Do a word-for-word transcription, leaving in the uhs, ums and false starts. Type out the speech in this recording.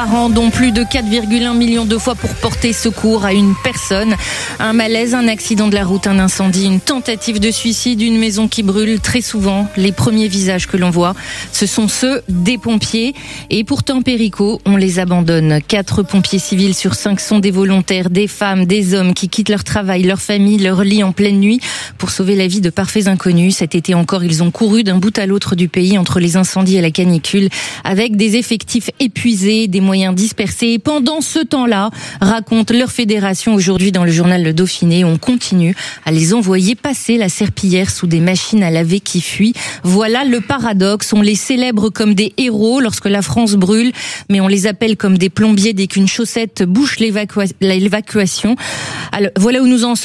par an, dont plus de quatre virgule un millions de fois pour porter secours à une personne. Un malaise, un accident de la route, un incendie, une tentative de suicide, une maison qui brûle. Très souvent, les premiers visages que l'on voit, ce sont ceux des pompiers. Et pourtant, Péricot, on les abandonne. Quatre pompiers civils sur cinq sont des volontaires, des femmes, des hommes qui quittent leur travail, leur famille, leur lit en pleine nuit pour sauver la vie de parfaits inconnus. Cet été encore, ils ont couru d'un bout à l'autre du pays entre les incendies et la canicule avec des effectifs épuisés, des moyens dispersés. Et pendant ce temps-là, raconte leur fédération aujourd'hui dans le journal Le Dauphiné, on continue à les envoyer passer la serpillière sous des machines à laver qui fuient. Voilà le paradoxe. On les célèbre comme des héros lorsque la France brûle, mais on les appelle comme des plombiers dès qu'une chaussette bouche l'évacua- l'évacuation. Alors, voilà où nous en sommes.